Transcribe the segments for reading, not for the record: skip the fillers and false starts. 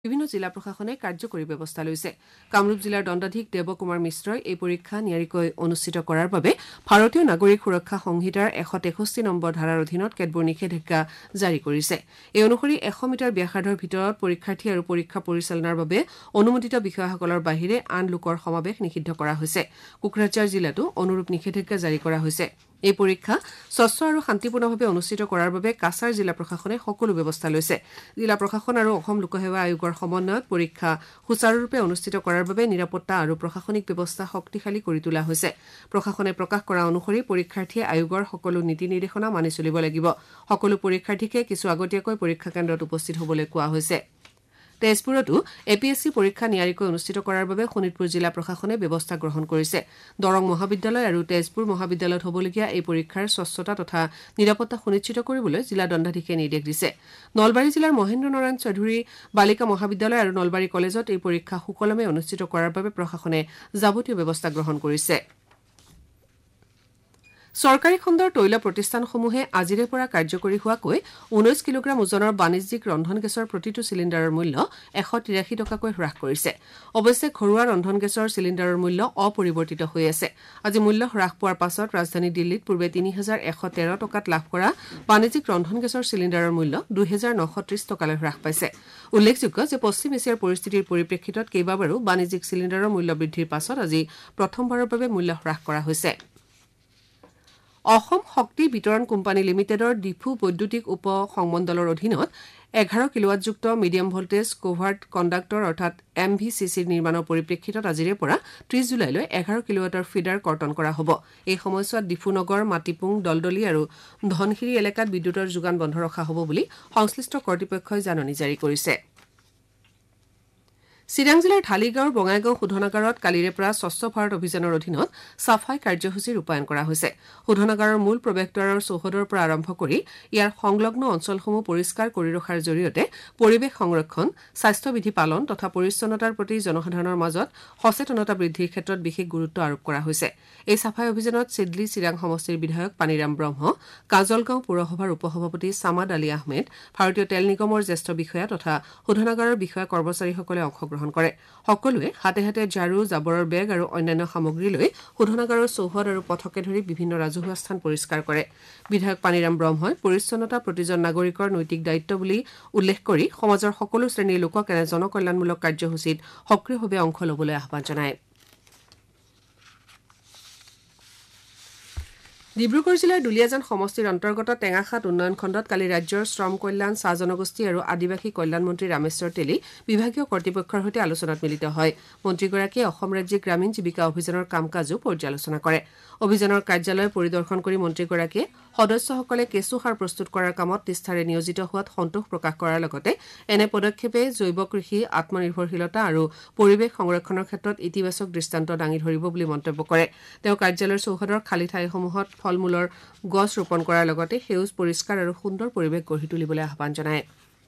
বিভিন্ন জিলা প্ৰশাসনে কাৰ্যকৰী ব্যৱস্থা লৈছে। কামৰূপ জিলাৰ দণ্ডাধীশ দেৱকুমাৰ মিশ্ৰই এই পৰীক্ষা নিয়াৰিকৈ অনুষ্ঠিত কৰাৰ বাবে ভাৰতীয় নাগৰিক সুৰক্ষা সংহিতাৰ 163 নম্বৰ ধাৰাৰ অধীনত কেতবোৰ নিষেধাজ্ঞা জাৰি কৰিছে। এই অনুসৰি 100 মিটাৰ ব্যাসাৰ্ধৰ ভিতৰত পৰীক্ষাৰ্থী আৰু পৰীক্ষা পৰিচালনাৰ বাবে অনুমোদিত বিষয়াসকলৰ বাহিৰে আন লোকৰ সমাৱেশ নিষিদ্ধ কৰা হৈছে। কোকৰাঝাৰ জিলাতো অনুৰূপ নিষেধাজ্ঞা জাৰি কৰা হৈছে। এই পৰীক্ষা স্বচ্ছ আৰু শান্তিপূৰ্ণভাৱে অনুষ্ঠিত কৰাৰ বাবে কাছাৰ জিলা প্ৰশাসনে সকলো ব্যৱস্থা লৈছে। জিলা প্ৰশাসন আৰু অসম লোকসেৱা আয়োগৰ সমন্বয়ত পৰীক্ষা সুচাৰুৰূপে অনুষ্ঠিত কৰাৰ বাবে নিৰাপত্তা আৰু প্ৰশাসনিক ব্যৱস্থা শক্তিশালী কৰি তোলা হৈছে। প্ৰশাসনে প্ৰকাশ কৰা অনুসৰি পৰীক্ষাৰ্থীয়ে আয়োগৰ সকলো নীতি নিৰ্দেশনা মানি চলিব লাগিব। সকলো পৰীক্ষাৰ্থীকে কিছু আগতীয়াকৈ পৰীক্ষা কেন্দ্ৰত উপস্থিত হ'বলৈ কোৱা হৈছে। তেজপুৰতো APSC পৰীক্ষা নিয়াৰিকৈ অনুষ্ঠিত কৰাৰ বাবে শোণিতপুৰ জিলা প্ৰশাসনে ব্যৱস্থা গ্ৰহণ কৰিছে। দৰং মহাবিদ্যালয় আৰু তেজপুৰ মহাবিদ্যালয়ত হ'বলগীয়া এই পৰীক্ষাৰ স্বচ্ছতা তথা নিৰাপত্তা সুনিশ্চিত কৰিবলৈ জিলা দণ্ডাধীশে নিৰ্দেশ দিছে। নলবাৰী জিলাৰ মহেন্দ্ৰ নাৰায়ণ চৌধুৰী বালিকা মহাবিদ্যালয় আৰু নলবাৰী কলেজত এই পৰীক্ষা সুকলমে অনুষ্ঠিত কৰাৰ বাবে প্ৰশাসনে যাৱতীয় ব্যৱস্থা গ্ৰহণ কৰিছে। চৰকাৰী খণ্ডৰ তৈল প্ৰতিষ্ঠানসমূহে আজিৰে পৰা কাৰ্যকৰী হোৱাকৈ 19 কিলোগ্ৰাম ওজনৰ বাণিজ্যিক ৰন্ধন গেছৰ প্ৰতিটো চিলিণ্ডাৰৰ মূল্য 183 টকাকৈ হ্ৰাস কৰিছে। অৱশ্যে ঘৰুৱা ৰন্ধন গেছৰ চিলিণ্ডাৰৰ মূল্য অপৰিৱৰ্তিত হৈ আছে। আজি মূল্য হ্ৰাস পোৱাৰ পাছত ৰাজধানী দিল্লীত পূৰ্বে 3113 টকাত লাভ কৰা বাণিজ্যিক ৰন্ধন গেছৰ চিলিণ্ডাৰৰ মূল্য 2930 টকালৈ হ্ৰাস পাইছে। উল্লেখযোগ্য যে পশ্চিম এছিয়াৰ পৰিস্থিতিৰ পৰিপ্ৰেক্ষিতত কেইবাবাৰো বাণিজ্যিক চিলিণ্ডাৰৰ মূল্য বৃদ্ধিৰ পাছত আজি প্ৰথমবাৰৰ বাবে মূল্য হ্ৰাস কৰা হৈছে। অসম শক্তি বিতৰণ কোম্পানী লিমিটেডৰ ডিফু বৈদ্যুতিক উপ সংমণ্ডলৰ অধীনত 11 কিলোৱাটযুক্ত মিডিয়াম ভল্টেজ কোভাৰ্ট কণ্ডাক্টৰ অৰ্থাৎ MVCCৰ নিৰ্মাণৰ পৰিপ্ৰেক্ষিতত আজিৰে পৰা 30 জুলাইলৈ 11 কিলোৱাটৰ ফিডাৰ কৰ্তন কৰা হ'ব। এই সময়ছোৱাত ডিফুনগৰ, মাটিপুং, দলদলি আৰু ধনশিৰি এলেকাত বিদ্যুতৰ যোগান বন্ধ ৰখা হ'ব বুলি সংশ্লিষ্ট কৰ্তৃপক্ষই জাননী জাৰি কৰিছে। চিৰাং জিলাৰ ঢালিগাঁৱৰ বঙাইগাঁও শোধনাগাৰত কালিৰে পৰা স্বচ্ছ ভাৰত অভিযানৰ অধীনত চাফাই কাৰ্যসূচী ৰূপায়ণ কৰা হৈছে। শোধনাগাৰৰ মূল প্ৰৱেশদ্বাৰৰ চৌহদৰ পৰা আৰম্ভ কৰি ইয়াৰ সংলগ্ন অঞ্চলসমূহ পৰিষ্কাৰ কৰি ৰখাৰ জৰিয়তে পৰিৱেশ সংৰক্ষণ, স্বাস্থ্যবিধি পালন তথা পৰিচ্ছন্নতাৰ প্ৰতি জনসাধাৰণৰ মাজত সচেতনতা বৃদ্ধিৰ ক্ষেত্ৰত বিশেষ গুৰুত্ব আৰোপ কৰা হৈছে। এই চাফাই অভিযানত চিডলি চিৰাং সমষ্টিৰ বিধায়ক পানীৰাম ব্ৰহ্ম, কাজলগাঁও পৌৰসভাৰ উপসভাপতি ছামাদ আলী আহমেদ, ভাৰতীয় তেল নিগমৰ জ্যেষ্ঠ বিষয়া তথা শোধনাগাৰৰ বিষয়া কৰ্মচাৰীসকলে অংশগ্ৰহণ কৰে। সকলোৱে হাতে হাতে ঝাৰু, জাবৰৰ বেগ আৰু অন্যান্য সামগ্ৰী লৈ শোধনাগাৰৰ চৌহদ আৰু পথকে ধৰি বিভিন্ন ৰাজহুৱা স্থান পৰিষ্কাৰ কৰে। বিধায়ক পানীৰাম ব্ৰহ্মই পৰিচ্ছন্নতা প্ৰতিজন নাগৰিকৰ নৈতিক দায়িত্ব বুলি উল্লেখ কৰি সমাজৰ সকলো শ্ৰেণীৰ লোকক এনে জনকল্যাণমূলক কাৰ্যসূচীত সক্ৰিয়ভাৱে অংশ ল'বলৈ আহ্বান জনায়। ডিব্ৰুগড় জিলাৰ দুলীয়াজান সমষ্টিৰ অন্তৰ্গত টেঙাখাত উন্নয়ন খণ্ডত কালি ৰাজ্যৰ শ্ৰম কল্যাণ, চাহ জনগোষ্ঠী আৰু আদিবাসী কল্যাণ মন্ত্ৰী ৰামেশ্বৰ তেলী বিভাগীয় কৰ্তৃপক্ষৰ সৈতে আলোচনাত মিলিত হয়। মন্ত্ৰীগৰাকীয়ে অসম ৰাজ্যিক গ্ৰামীণ জীৱিকা অভিযানৰ কাম কাজো পৰ্যালোচনা কৰে। অভিযানৰ কাৰ্যালয় পৰিদৰ্শন কৰি মন্ত্ৰীগৰাকীয়ে সদস্যসকলে কেঁচু সাৰ প্ৰস্তুত কৰাৰ কামত নিষ্ঠাৰে নিয়োজিত হোৱাত সন্তোষ প্ৰকাশ কৰাৰ লগতে এনে পদক্ষেপে জৈৱ কৃষি, আত্মনিৰ্ভৰশীলতা আৰু পৰিৱেশ সংৰক্ষণৰ ক্ষেত্ৰত ইতিবাচক দৃষ্টান্ত দাঙি ধৰিব বুলি মন্তব্য কৰে। তেওঁ কাৰ্যালয়ৰ চৌহদৰ খালী ঠাইসমূহত ফল-মূলৰ গছ ৰোপণ কৰাৰ লগতে সেউজ পৰিষ্কাৰ আৰু সুন্দৰ পৰিৱেশ গঢ়ি তুলিবলৈ আহ্বান জনায়।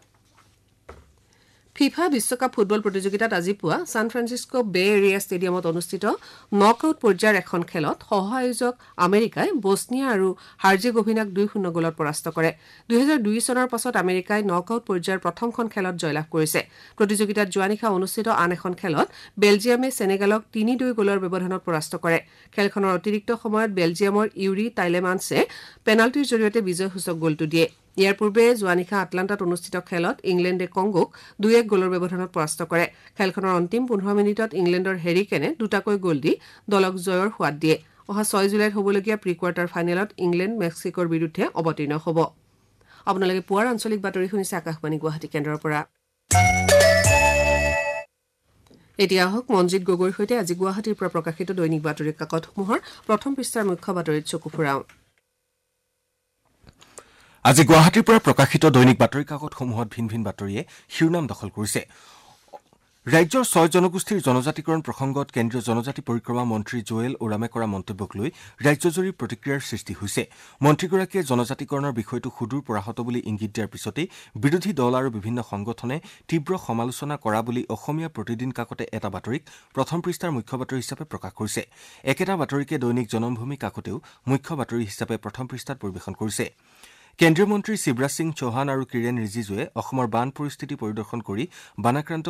ফিফা বিশ্বকাপ ফুটবল প্ৰতিযোগিতাত আজি পুৱা ছান ফ্ৰান্সিস্কো বে এৰিয়া ষ্টেডিয়ামত অনুষ্ঠিত নকআউট পৰ্যায়ৰ এখন খেলত সহ আয়োজক আমেৰিকাই বছনিয়া আৰু হাৰ্জেগোভিনাক 2-0 গলত পৰাস্ত কৰে। 2002 চনৰ পাছত আমেৰিকাই নকআউট পৰ্যায়ৰ প্ৰথমখন খেলত জয়লাভ কৰিছে। প্ৰতিযোগিতাত যোৱা নিশা অনুষ্ঠিত আন এখন খেলত বেলজিয়ামে সেনেগালক 3-2 গলৰ ব্যৱধানত পৰাস্ত কৰে। খেলখনৰ অতিৰিক্ত সময়ত বেলজিয়ামৰ ইউৰি টাইলেমানছে পেনাল্টিৰ জৰিয়তে বিজয়সূচক গলটো দিয়ে। ইয়াৰ পূৰ্বে যোৱা নিশা আটলাণ্টাত অনুষ্ঠিত খেলত ইংলেণ্ডে কংগোক 2-1 গলৰ ব্যৱধানত পৰাস্ত কৰে। খেলখনৰ অন্তিম 15 মিনিটত ইংলেণ্ডৰ হেৰি কেনে দুটাকৈ গল দি দলক জয়ৰ সোৱাদ দিয়ে। অহা 6 জুলাইত হ'বলগীয়া প্ৰি কোৱাৰ্টাৰ ফাইনেলত ইংলেণ্ড মেক্সিকোৰ বিৰুদ্ধে অৱতীৰ্ণ হ'ব। আপোনালোকে পুৱাৰ আঞ্চলিক বাতৰি শুনিছে আকাশবাণী গুৱাহাটী কেন্দ্ৰৰ পৰা। এতিয়া আহক মনজিৎ গগৈৰ সৈতে আজি গুৱাহাটীৰ পৰা প্ৰকাশিত দৈনিক বাতৰি কাকতসমূহৰ প্ৰথম পৃষ্ঠাৰ মুখ্য বাতৰিত চকু ফুৰাওঁ। আজি গুৱাহাটীৰ পৰা প্ৰকাশিত দৈনিক বাতৰি কাকতসমূহত ভিন ভিন বাতৰিয়ে শিৰোনাম দখল কৰিছে। ৰাজ্যৰ 6 জনগোষ্ঠীৰ জনজাতিকৰণ প্ৰসংগত কেন্দ্ৰীয় জনজাতি পৰিক্ৰমা মন্ত্ৰী জোৱেল ওৰামে কৰা মন্তব্যক লৈ ৰাজ্যজুৰি প্ৰতিক্ৰিয়াৰ সৃষ্টি হৈছে। মন্ত্ৰীগৰাকীয়ে জনজাতিকৰণৰ বিষয়টো সুদূৰ পৰাহত বুলি ইংগিত দিয়াৰ পিছতেই বিৰোধী দল আৰু বিভিন্ন সংগঠনে তীব্ৰ সমালোচনা কৰা বুলি অসমীয়া প্ৰতিদিন কাকতে এটা বাতৰিক প্ৰথম পৃষ্ঠাৰ মুখ্য বাতৰি হিচাপে প্ৰকাশ কৰিছে। একেটা বাতৰিকে দৈনিক জনমভূমি কাকতেও মুখ্য বাতৰি হিচাপে প্ৰথম পৃষ্ঠাত পৰিৱেশন কৰিছে। কেন্দ্ৰীয় মন্ত্ৰী শিৱৰাজ সিং চৌহান আৰু কিৰেণ ৰিজিজুৱে অসমৰ বান পৰিস্থিতি পৰিদৰ্শন কৰি বানাক্ৰান্ত